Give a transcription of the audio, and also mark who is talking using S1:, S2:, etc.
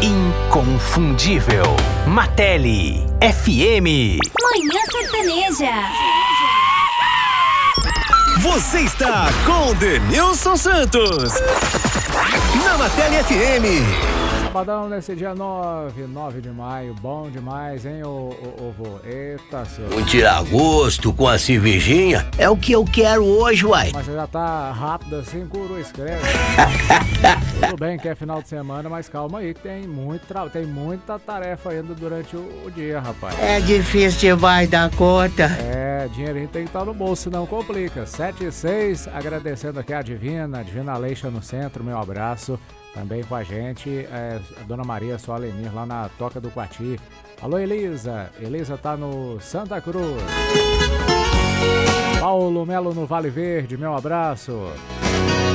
S1: inconfundível. Martelli FM.
S2: Manhã Sertaneja.
S3: Você está com Denilson Santos na Martelli FM.
S4: Sabadão nesse dia 9 de maio, bom demais, hein, ô vô? Eita, senhor.
S5: Um tiragosto com a cervejinha é o que eu quero hoje, uai.
S4: Mas você já tá rápido assim, curu escreve. Tudo bem que é final de semana, mas calma aí, tem muita tarefa ainda durante o dia, rapaz.
S5: É difícil de vai dar conta.
S4: É, dinheirinho tem que estar no bolso, senão complica. 7 e 6, agradecendo aqui a Divina Leixa no centro, meu abraço. Também com a gente, a Dona Maria Soalenir lá na Toca do Quati. Alô, Elisa. Elisa tá no Santa Cruz. Paulo Melo no Vale Verde, meu abraço.